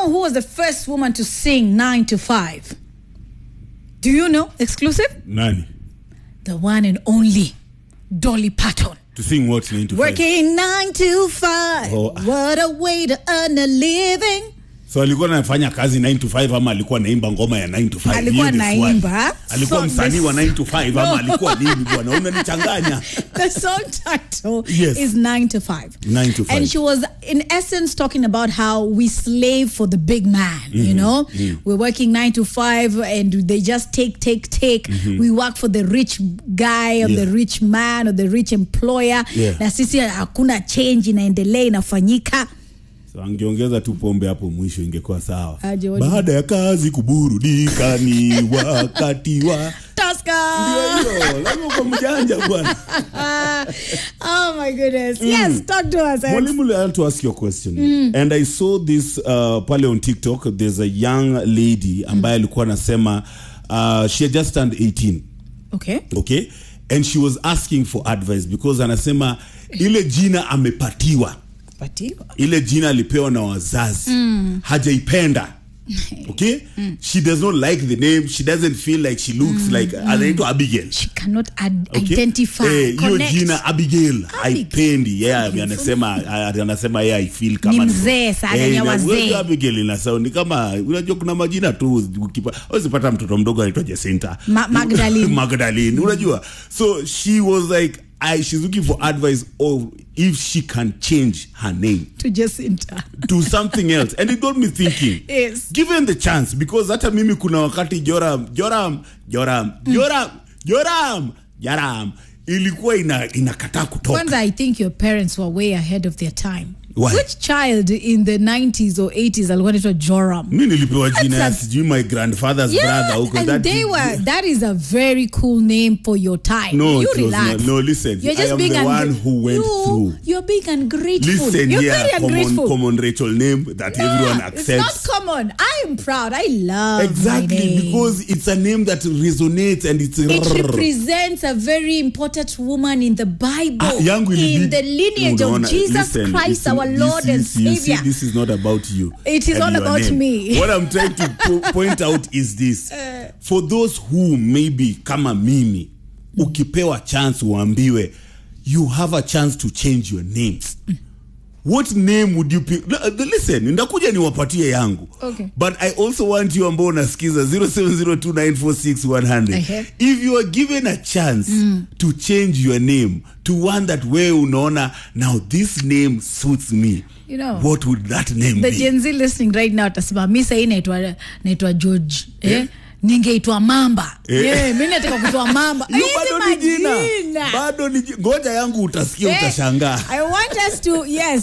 who was the first woman to sing 9 to 5? Do you know? Exclusive? Nani? The one and only Dolly Parton. To sing what 9 to 5? Working 9 to 5. Oh. What a way to earn a living. So alikuwa anafanya kazi 9 to 5 ama alikuwa naimba ngoma ya 9 to 5? Alikuwa naimba. Alikuwa msanii wa 9 to 5 ama alikuwa nini bwana? Unanichanganya. The song title yes. is 9 to 5. 9 to 5. And she was in essence talking about how we slave for the big man, you know? We're working 9 to 5 and they just take. We work for the rich guy or the rich man or the rich employer. Na sisi hakuna change inaendelea inafanyika. So angeongeza tu pombe hapo mwisho ingekuwa sawa. Baada ya kazi kuburudika ni wakati wa Tusker. Ndio, lazima kwa mjanja bwana. Oh my goodness. Yes, talk to us. Mwalimu, I want to ask you a question. And I saw this pale on TikTok. There's a young lady ambaye alikuwa anasema she had just turned 18. Okay? And she was asking for advice because anasema ile jina amepatiwa. Ile jina alipewa na wazazi. Hajaipenda. Okay? She does not like the name. She doesn't feel like she looks like anaitwa Abigail. She cannot identify. Hiyo jina Abigail haipendi. Anasema I feel kama ni mzee sana ya wazee. Abigail ina sound kama unajua kuna majina tu usipata mtoto mdogo anaitwa Jacinta. Magdalene. Unajua? So she was like she's looking for advice of if she can change her name to Jacinta to something else. And it got me thinking, yes, given the chance, because hata mimi kuna wakati Joram ilikuwa inakataa kutoka. Kwanza, I think your parents were way ahead of their time. Why? Which child in the 90s or 80s alikuwa anaitwa Joram? Mimi nilipewa jina ya sijui my grandfather's brother huko. And that is a very cool name for your time. No, you relax. No, listen. You're just I am the one who went through. You're being ungrateful. Listen, you're very ungrateful. Common Rachel name that everyone accepts. It's not common. I am proud. I love exactly my name. Because it's a name that resonates and it represents a very important woman in the Bible, in the lineage of Jesus Christ, our Lord and Savior. This is not about you. It is all about name. Me. What I'm trying to point out is this. For those who maybe kama mimi, ukipewa chance uambiwe, you have a chance to change your name. What name would you pick? Listen, ndakuja niwapatie yangu. Okay. But I also want you ambao unasikiza 0702946100. If you are given a chance to change your name to one that wewe unaona, now this name suits me. You know, what would that name be? The Gen Z listening right now atasema mimi sasa naitwa George. Ningeitwa Mamba. Mimi nataka kuitwa Mamba. Bado ni jina. Ngoja yangu utasikia utashangaa. I want us to